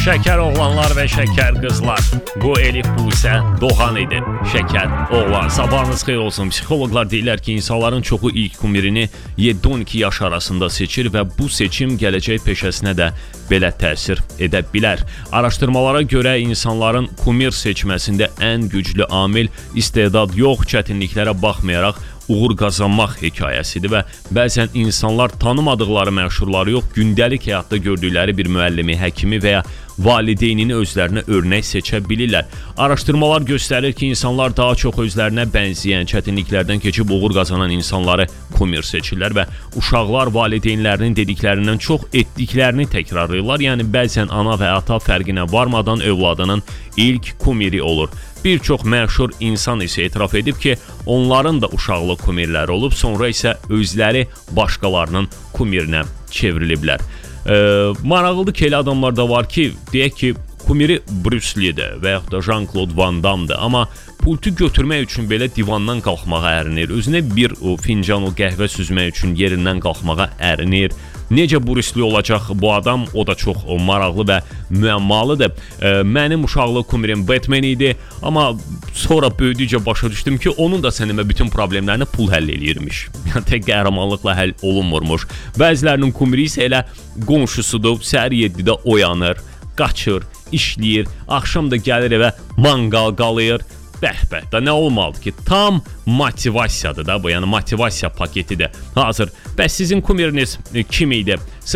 Şəkər oğlanlar və şəkər qızlar. Bu Elif Buse Doğan idi. Şəkər oğlan. Sabahınız xeyir olsun. Psixologlar deyirlər ki, insanların çoxu ilk kumirini 7-12 yaş arasında seçir və bu seçim gələcək peşəsinə də belə təsir edə bilər. Araşdırmalara görə insanların kumir seçməsində ən güclü amil istedad yox, çətinliklərə baxmayaraq uğur qazanmaq hekayəsidir və bəzən insanlar tanımadıqları məşhurları yox, gündəlik həyatda gördükləri bir müəllimi, həkimi və ya valideynini özlərinə örnək seçə bilirlər. Araşdırmalar göstərir ki, insanlar daha çox özlərinə bənzəyən, çətinliklərdən keçib uğur qazanan insanları kumir seçirlər və uşaqlar valideynlərinin dediklərindən çox etdiklərini təkrarlayırlar. Yəni bəzən ana və ata fərqinə varmadan övladının ilk kumiri olur. Bir çox məşhur insan isə etiraf edib ki, onların da uşaqlıq kumirləri olub, sonra isə özləri başqalarının kumirinə çevriliblər. Maraqlıdır ki, elə adamlar da var ki, deyək ki, kumiri Bruce Lee-dir və yaxud da Jean-Claude Van Damme-dir, amma pultu götürmək üçün belə divandan qalxmağa ərinir, özünə bir fincan qəhvə süzmək üçün yerindən qalxmağa ərinir. Necə Bruce Lee olacaq bu adam, o da çox maraqlı və müəmmalıdır. Mənim uşaqlıq kumirim Batman idi, amma sonra böyüdükcə başa düşdüm ki, onun da səninlə bütün problemlərini pul həll eləyirmiş. Yəni, tək qəhrəmanlıqla həll olunmurmuş. Bəzilərinin kumiri isə elə qonşusudur, səhər 7-də oyanır, qaçır, işləyir, axşam da gəlir evə manqal qalayır. Bəh-bəh, da nə olmalıdır ki, tam motivasiyadır da bu, yəni motivasiya paketidir. Hazır, bəs sizin kumiriniz kim idi?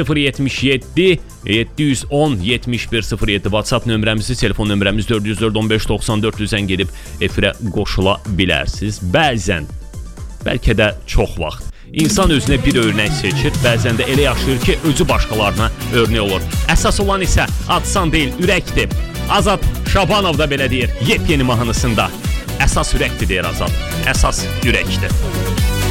077 710 7107 WhatsApp nömrəmizi, telefon nömrəmiz 404 15 94 zəng edib efirə qoşula bilərsiniz. Bəzən, bəlkə də çox vaxt İnsan özünə bir örnək seçir, bəzən də elə yaşayır ki, özü başqalarına örnək olur. Əsas olan isə adsan deyil, ürəkdir. Azad Şabanov da belə deyir, yepyeni mahnısında. Əsas ürəkdir deyir Azad, əsas ürəkdir.